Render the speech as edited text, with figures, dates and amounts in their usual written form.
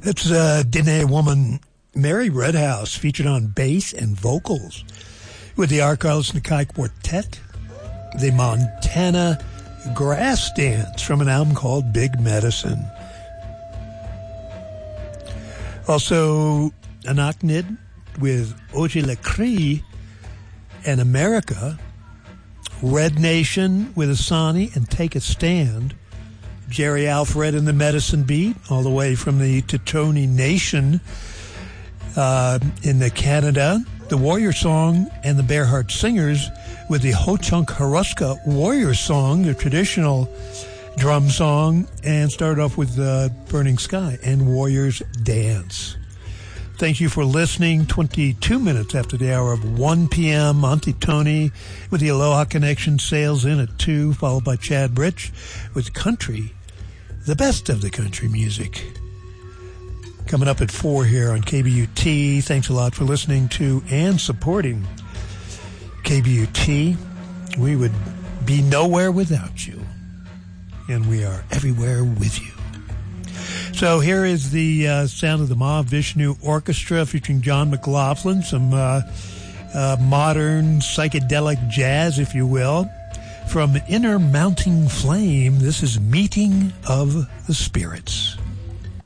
It's Dene woman Mary Redhouse, featured on bass and vocals with the Arcos Nakai Quartet, the Montana Grass Dance from an album called Big Medicine. Also, Anaknid with Oje Le Cri and America, Red Nation with Asani and Take a Stand, Jerry Alfred and the Medicine Beat, all the way from the Titoni Nation in the Canada, the Warrior Song and the Bearheart Singers with the Ho-Chunk Haruska Warrior Song, the traditional drum song, and started off with Burning Sky and Warriors Dance. Thank you for listening. 22 minutes after the hour of 1 p.m. Monty Tony with the Aloha Connection sails in at 2, followed by Chad Britch with country, the best of the country music. Coming up at 4 here on KBUT. Thanks a lot for listening to and supporting KBUT. We would be nowhere without you, and we are everywhere with you. So here is the sound of the Mahavishnu Orchestra featuring John McLaughlin, some modern psychedelic jazz, if you will. From Inner Mounting Flame, this is Meeting of the Spirits.